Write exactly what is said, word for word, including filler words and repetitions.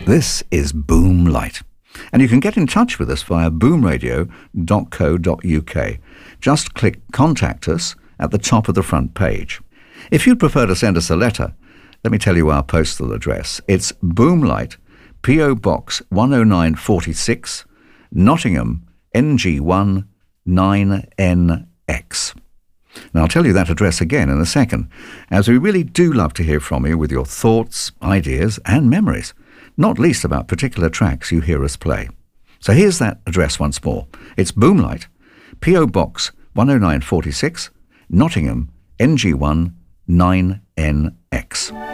This is Boom Light. And you can get in touch with us via boom radio dot co dot uk. Just click Contact Us at the top of the front page. If you'd prefer to send us a letter, let me tell you our postal address. It's Boom Light, P O Box one oh nine forty-six, Nottingham, N G one nine N X. Now, I'll tell you that address again in a second, as we really do love to hear from you with your thoughts, ideas and memories, not least about particular tracks you hear us play. So here's that address once more. It's Boom Light, P O Box one oh nine forty-six, Nottingham, N G one nine N X.